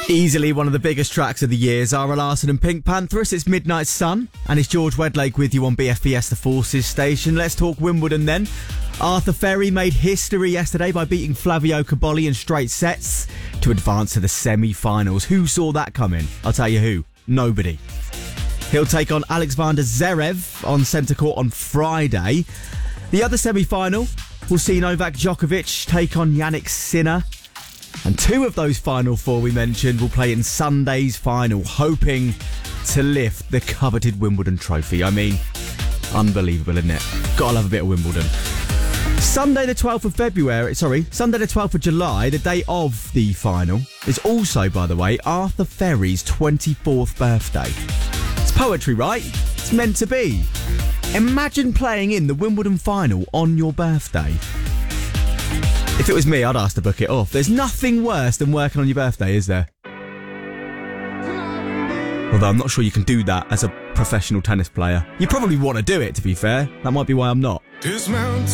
Easily one of the biggest tracks of the year, Zara Larsson and Pink Panthers. It's Midnight Sun, and it's George Wedlake with you on BFBS, the Forces station. Let's talk Wimbledon then. Arthur Ferry made history yesterday by beating Flavio Cobolli in straight sets to advance to the semi-finals. Who saw that coming? I'll tell you who. Nobody. He'll take on Alexander Zverev on centre court on Friday. The other semi-final will see Novak Djokovic take on Jannik Sinner. And two of those final four we mentioned will play in Sunday's final, hoping to lift the coveted Wimbledon trophy. I mean, unbelievable, isn't it? Gotta love a bit of Wimbledon. Sunday the 12th of July, the day of the final, is also, by the way, Arthur Ferry's 24th birthday. It's poetry, right? It's meant to be. Imagine playing in the Wimbledon final on your birthday. If it was me, I'd ask to book it off. There's nothing worse than working on your birthday, is there? Although I'm not sure you can do that as a professional tennis player. You probably want to do it, to be fair. That might be why I'm not.